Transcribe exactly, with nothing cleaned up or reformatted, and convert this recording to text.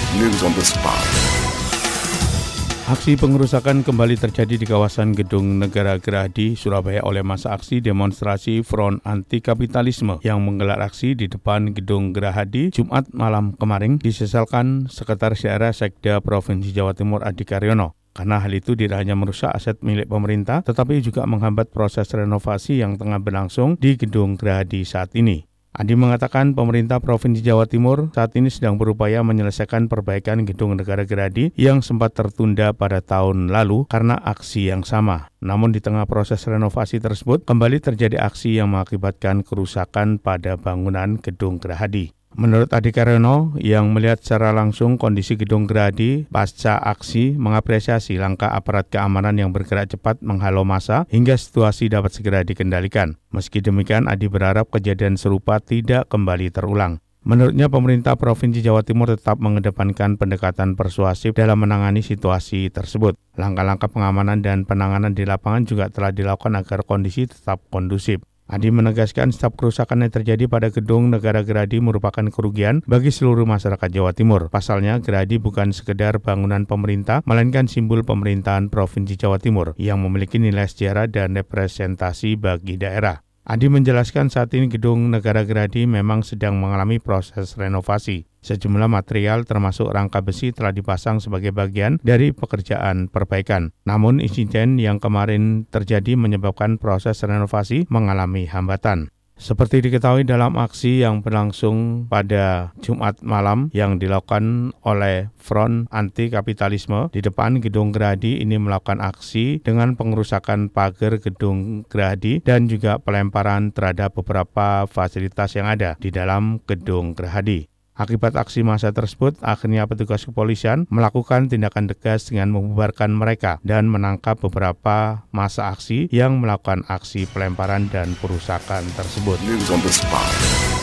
News on the spot. Aksi pengerusakan kembali terjadi di kawasan Gedung Negara Gerahadi, Surabaya oleh massa aksi demonstrasi Front Anti Kapitalisme yang menggelar aksi di depan Gedung Gerahadi Jumat malam kemarin, disesalkan Sekretaris Daerah Sekda Provinsi Jawa Timur Adi Karyono. Karena hal itu tidak hanya merusak aset milik pemerintah, tetapi juga menghambat proses renovasi yang tengah berlangsung di Gedung Gerahadi saat ini. Adi mengatakan pemerintah Provinsi Jawa Timur saat ini sedang berupaya menyelesaikan perbaikan Gedung Negara Gerahadi yang sempat tertunda pada tahun lalu karena aksi yang sama. Namun di tengah proses renovasi tersebut, kembali terjadi aksi yang mengakibatkan kerusakan pada bangunan Gedung Gerahadi. Menurut Adi Karyono yang melihat secara langsung kondisi Gedung Gerahadi pasca aksi, mengapresiasi langkah aparat keamanan yang bergerak cepat menghalau massa hingga situasi dapat segera dikendalikan. Meski demikian, Adi berharap kejadian serupa tidak kembali terulang. Menurutnya pemerintah Provinsi Jawa Timur tetap mengedepankan pendekatan persuasif dalam menangani situasi tersebut. Langkah-langkah pengamanan dan penanganan di lapangan juga telah dilakukan agar kondisi tetap kondusif. Adi menegaskan setiap kerusakan yang terjadi pada Gedung Negara Gerahadi merupakan kerugian bagi seluruh masyarakat Jawa Timur. Pasalnya, Gerahadi bukan sekedar bangunan pemerintah, melainkan simbol pemerintahan Provinsi Jawa Timur yang memiliki nilai sejarah dan representasi bagi daerah. Adi menjelaskan saat ini Gedung Negara Gerahadi memang sedang mengalami proses renovasi. Sejumlah material termasuk rangka besi telah dipasang sebagai bagian dari pekerjaan perbaikan. Namun insiden yang kemarin terjadi menyebabkan proses renovasi mengalami hambatan. Seperti diketahui dalam aksi yang berlangsung pada Jumat malam yang dilakukan oleh Front Anti Kapitalisme di depan Gedung Gerahadi ini melakukan aksi dengan pengerusakan pagar Gedung Gerahadi dan juga pelemparan terhadap beberapa fasilitas yang ada di dalam Gedung Gerahadi. Akibat aksi massa tersebut, akhirnya petugas kepolisian melakukan tindakan tegas dengan membubarkan mereka dan menangkap beberapa massa aksi yang melakukan aksi pelemparan dan perusakan tersebut. News on the spot.